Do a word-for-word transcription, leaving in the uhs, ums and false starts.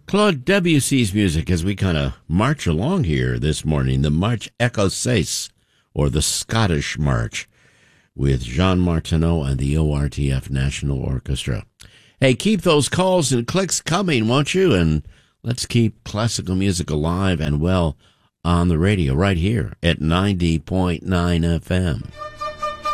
Claude Debussy's music as we kind of march along here this morning. The March Écossaise, or the Scottish March, with Jean Martineau and the O R T F National Orchestra. Hey, keep those calls and clicks coming, won't you? And let's keep classical music alive and well on the radio right here at ninety point nine F M.